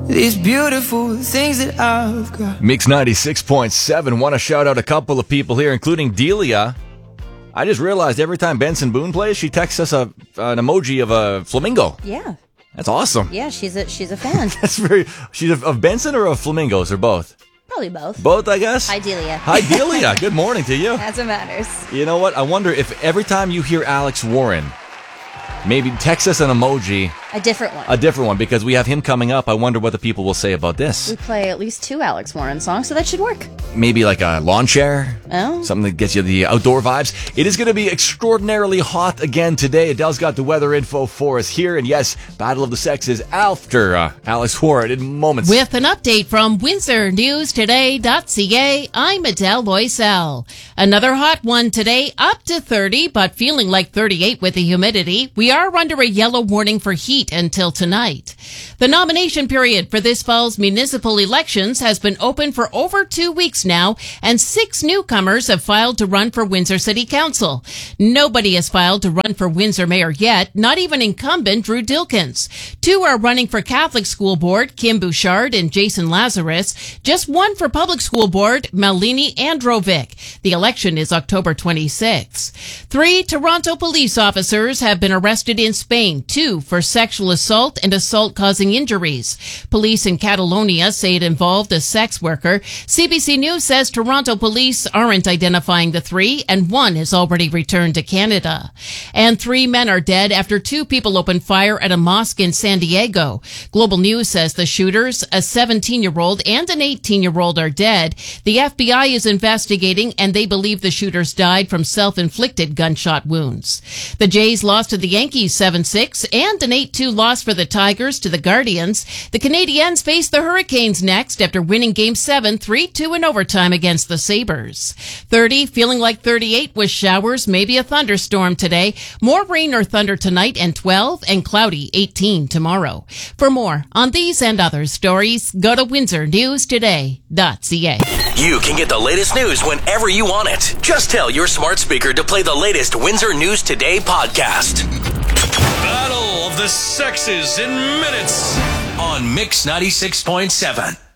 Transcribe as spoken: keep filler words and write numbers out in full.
these beautiful things that I've got. Mix ninety-six point seven. Want to shout out a couple of people here, including Delia. I just realized every time Benson Boone plays, she texts us a, an emoji of a flamingo. Yeah. That's awesome. Yeah, she's a she's a fan. That's very. She's of, of Benson or of flamingos or both? Probably both. Both, I guess. Hi, Delia. Hi, Delia. Good morning to you. As it matters. You know what? I wonder if every time you hear Alex Warren, maybe text us an emoji. A different one. A different one, because we have him coming up. I wonder what the people will say about this. We play at least two Alex Warren songs, so that should work. Maybe like a lawn chair. Oh. Something that gets you the outdoor vibes. It is going to be extraordinarily hot again today. Adele's got the weather info for us here. And yes, Battle of the Sexes after uh, Alex Warren in moments. With an update from Windsor News Today dot C A, I'm Adele Loisel. Another hot one today, up to thirty, but feeling like thirty-eight with the humidity. We are under a yellow warning for heat until tonight. The nomination period for this fall's municipal elections has been open for over two weeks now, and six newcomers have filed to run for Windsor City Council. Nobody has filed to run for Windsor Mayor yet, not even incumbent Drew Dilkins. Two are running for Catholic School Board, Kim Bouchard and Jason Lazarus. Just one for Public School Board, Malini Androvic. The election is October twenty-sixth. Three Toronto police officers have been arrested in Spain, two for sexual assault and assault causing injuries. Police in Catalonia say it involved a sex worker. C B C News says Toronto police aren't identifying the three, and one has already returned to Canada. And three men are dead after two people opened fire at a mosque in San Diego. Global News says the shooters, a seventeen-year-old and an eighteen-year-old, are dead. The F B I is investigating, and they believe the shooters died from self-inflicted gunshot wounds. The Jays lost to the Yankees seven six, and an eight two loss for the Tigers to the Guardians. The Canadiens face the Hurricanes next after winning Game seven three two in overtime against the Sabres. thirty, feeling like thirty-eight with showers, maybe a thunderstorm today. More rain or thunder tonight, and twelve, and cloudy eighteen tomorrow. For more on these and other stories, go to Windsor News Today dot C A. You can get the latest news whenever you want it. Just tell your smart speaker to play the latest Windsor News Today podcast. Battle of the Sexes in minutes on Mix ninety-six point seven.